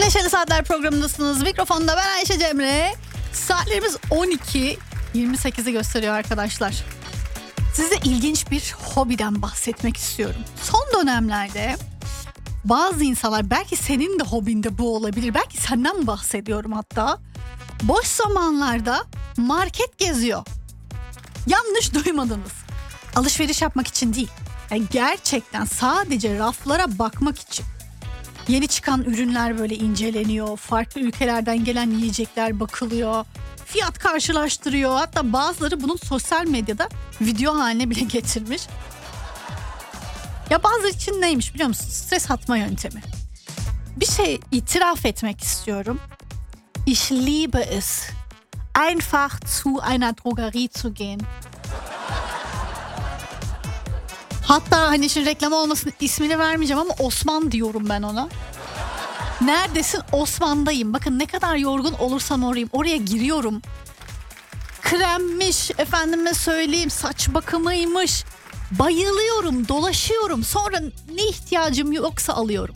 Neşeli Saatler programındasınız. Mikrofonda ben Ayşe Cemre. Saatlerimiz 12:28'i gösteriyor arkadaşlar. Size ilginç bir hobiden bahsetmek istiyorum. Son dönemlerde bazı insanlar, belki senin de hobinde bu olabilir, belki senden bahsediyorum hatta, boş zamanlarda market geziyor. Yanlış duymadınız. Alışveriş yapmak için değil. Yani gerçekten sadece raflara bakmak için. Yeni çıkan ürünler böyle inceleniyor. Farklı ülkelerden gelen yiyecekler bakılıyor. Fiyat karşılaştırıyor. Hatta bazıları bunun sosyal medyada video haline bile getirmiş. Ya bazıları için neymiş biliyor musun? Stres atma yöntemi. Bir şey itiraf etmek istiyorum. Ich liebe es, einfach zu einer Drogerie zu gehen. Hatta hani şimdi reklam olmasın, ismini vermeyeceğim ama Osman diyorum ben ona. Neredesin? Osman'dayım. Bakın ne kadar yorgun olursam oraya giriyorum. Kremmiş, efendime söyleyeyim, saç bakımıymış. Bayılıyorum, dolaşıyorum. Sonra ne ihtiyacım yoksa alıyorum.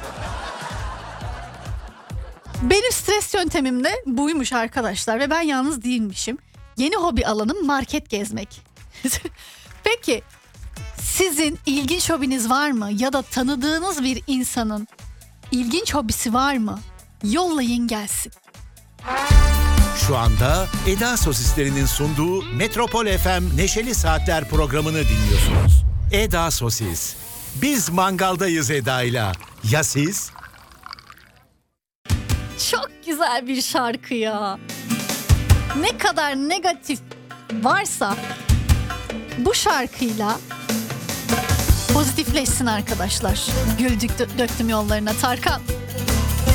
Benim stres yöntemim de buymuş arkadaşlar ve ben yalnız değilmişim. Yeni hobi alanım market gezmek. Peki sizin ilginç hobiniz var mı? Ya da tanıdığınız bir insanın ilginç hobisi var mı? Yollayın gelsin. Şu anda Eda Sosislerinin sunduğu Metropol FM Neşeli Saatler programını dinliyorsunuz. Eda Sosis. Biz mangaldayız Eda'yla. Ya siz? Çok güzel bir şarkı ya. Ne kadar negatif varsa bu şarkıyla pozitifleşsin arkadaşlar. Güldük döktüm yollarına Tarkan.